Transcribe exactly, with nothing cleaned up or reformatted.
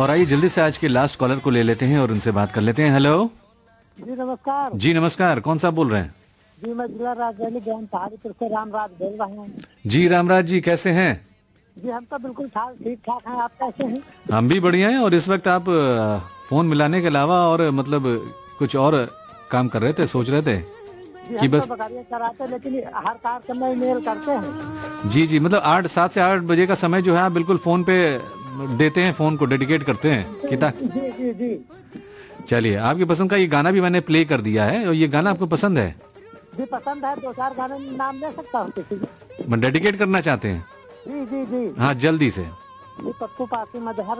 और आइए जल्दी से आज के लास्ट कॉलर को ले लेते हैं और उनसे बात कर लेते हैं। हेलो जी नमस्कार। जी नमस्कार, कौन सा बोल रहे हैं? जी मैं जिला राजधानी ज्ञान पहाड़ीपुर से रामराज बोल रहा हूँ। जी रामराज जी, कैसे हैं? जी हम तो बिल्कुल ठीक ठाक हैं, आप कैसे हैं? हम भी बढ़िया हैं। और इस वक्त आप अ, फोन मिलाने के अलावा और मतलब कुछ और काम कर रहे थे, सोच रहे थे जी कि हम बस तो बकरियां चराते, लेकिन हर कार्य में ईमेल करते हैं। जी जी, मतलब आठ सात से आठ बजे का समय जो है आप बिल्कुल फोन पे देते हैं, फोन को डेडिकेट करते हैं कि ता- जी जी जी चलिए, आपकी पसंद का ये गाना भी मैंने प्ले कर दिया है और ये गाना आपको पसंद है? जी पसंद है। दो चार गाने में नाम ले सकता हूँ किसी के? मैं डेडिकेट करना चाहते हैं? जी जी जी हाँ, जल्दी से। जी पप्पू पासी मजहर